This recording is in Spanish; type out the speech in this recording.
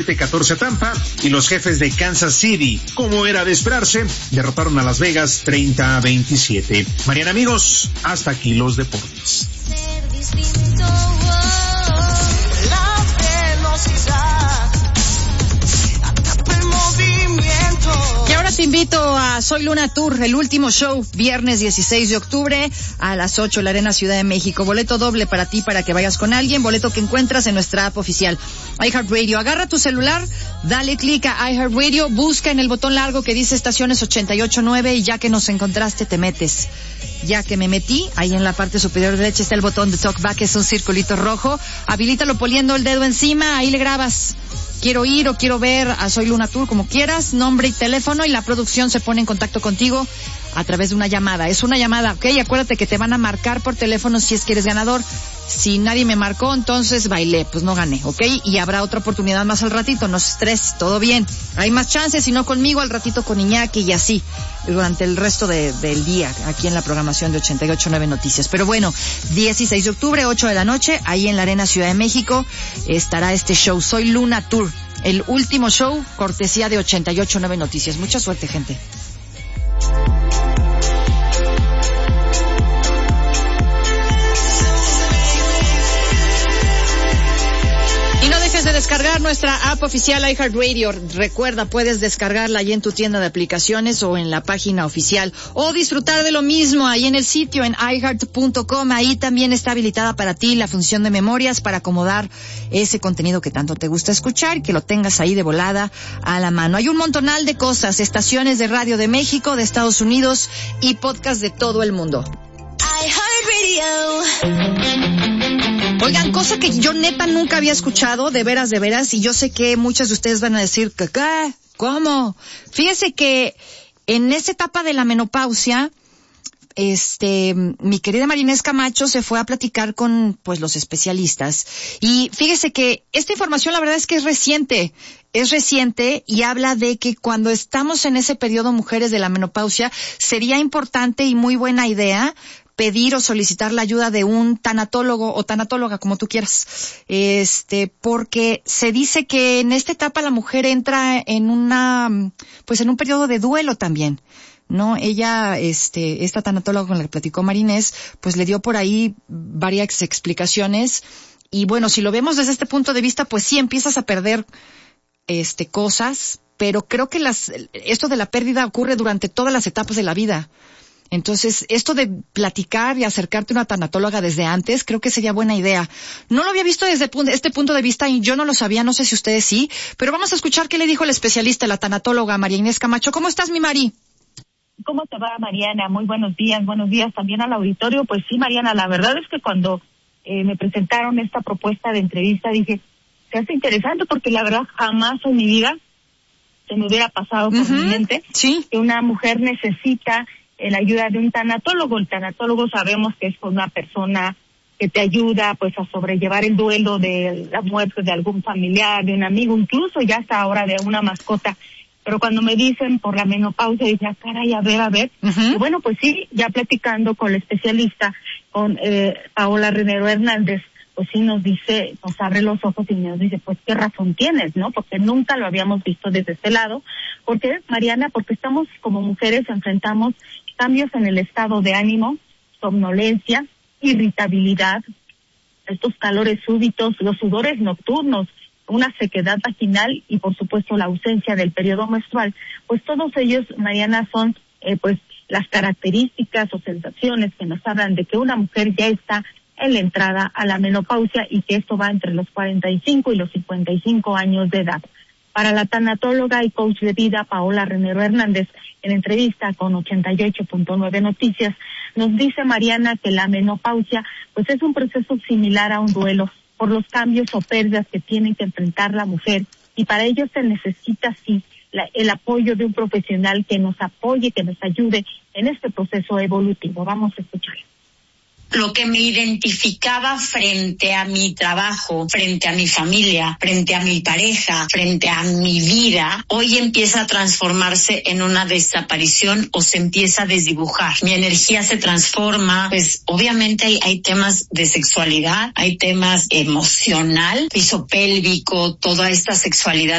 27-14 a Tampa, y los Jefes de Kansas City, como era de esperarse, derrotaron a Las Vegas 30-27. Mariana, amigos, hasta aquí los deportes. Y ahora te invito a Soy Luna Tour, el último show, viernes 16 de octubre a las 8 en la Arena Ciudad de México. Boleto doble para ti, para que vayas con alguien, boleto que encuentras en nuestra app oficial iHeartRadio. Agarra tu celular, dale clic a iHeartRadio, busca en el botón largo que dice estaciones 88.9 y ya que nos encontraste te metes. Ya que me metí, ahí en la parte superior derecha está el botón de TalkBack, es un circulito rojo. Habilítalo poniendo el dedo encima, ahí le grabas. Quiero ir o quiero ver a Soy Luna Tour, como quieras, nombre y teléfono, y la producción se pone en contacto contigo a través de una llamada. Es una llamada, ¿ok? Acuérdate que te van a marcar por teléfono si es que eres ganador. Si nadie me marcó, entonces bailé, pues no gané, ¿ok? Y habrá otra oportunidad más al ratito, no se estrés, todo bien. Hay más chances, si no conmigo, al ratito con Iñaki y así, durante el resto del día, aquí en la programación de 88.9 Noticias. Pero bueno, 16 de octubre, 8 de la noche, ahí en la Arena Ciudad de México, estará este show, Soy Luna Tour, el último show, cortesía de 88.9 Noticias. Mucha suerte, gente. De descargar nuestra app oficial iHeartRadio. Recuerda, puedes descargarla ahí en tu tienda de aplicaciones o en la página oficial, o disfrutar de lo mismo ahí en el sitio en iHeart.com. Ahí también está habilitada para ti la función de memorias para acomodar ese contenido que tanto te gusta escuchar y que lo tengas ahí de volada a la mano. Hay un montonal de cosas, estaciones de radio de México, de Estados Unidos y podcast de todo el mundo. Oigan, cosa que yo neta nunca había escuchado, de veras, y yo sé que muchos de ustedes van a decir, ¿qué? ¿Cómo? Fíjese que en esta etapa de la menopausia, mi querida María Inés Camacho se fue a platicar con, pues, los especialistas. Y fíjese que esta información la verdad es que es reciente y habla de que cuando estamos en ese periodo, mujeres, de la menopausia, sería importante y muy buena idea pedir o solicitar la ayuda de un tanatólogo o tanatóloga, como tú quieras, porque se dice que en esta etapa la mujer entra en en un periodo de duelo también, ¿no? Ella, esta tanatóloga con la que platicó Marinés, pues le dio por ahí varias explicaciones, y bueno, si lo vemos desde este punto de vista, pues sí empiezas a perder, cosas, pero creo que esto de la pérdida ocurre durante todas las etapas de la vida. Entonces, esto de platicar y acercarte a una tanatóloga desde antes, creo que sería buena idea. No lo había visto desde este punto de vista y yo no lo sabía, no sé si ustedes sí, pero vamos a escuchar qué le dijo el especialista, la tanatóloga María Inés Camacho. ¿Cómo estás, mi Mari? ¿Cómo te va, Mariana? Muy buenos días también al auditorio. Pues sí, Mariana, la verdad es que cuando me presentaron esta propuesta de entrevista dije, se hace interesante porque la verdad jamás en mi vida se me hubiera pasado por mi mente que una mujer necesita la ayuda de un tanatólogo. El tanatólogo sabemos que es una persona que te ayuda pues a sobrellevar el duelo de la muerte de algún familiar, de un amigo, incluso ya hasta ahora de una mascota. Pero cuando me dicen por la menopausia, dije, caray, a ver. Y bueno, pues sí, ya platicando con la especialista, con Paola Renero Hernández, pues sí nos abre los ojos y nos dice, pues qué razón tienes, ¿no? Porque nunca lo habíamos visto desde este lado. ¿Por qué, Mariana? Porque estamos como mujeres, enfrentamos cambios en el estado de ánimo, somnolencia, irritabilidad, estos calores súbitos, los sudores nocturnos, una sequedad vaginal y por supuesto la ausencia del periodo menstrual. Pues todos ellos, Mariana, son pues las características o sensaciones que nos hablan de que una mujer ya está en la entrada a la menopausia y que esto va entre los 45 y los 55 años de edad. Para la tanatóloga y coach de vida Paola Renero Hernández, en entrevista con 88.9 Noticias, nos dice Mariana que la menopausia pues es un proceso similar a un duelo por los cambios o pérdidas que tiene que enfrentar la mujer, y para ello se necesita sí el apoyo de un profesional que nos apoye, que nos ayude en este proceso evolutivo. Vamos a escuchar. Lo que me identificaba frente a mi trabajo, frente a mi familia, frente a mi pareja, frente a mi vida, hoy empieza a transformarse en una desaparición o se empieza a desdibujar. Mi energía se transforma, pues obviamente hay temas de sexualidad, hay temas emocional, piso pélvico, toda esta sexualidad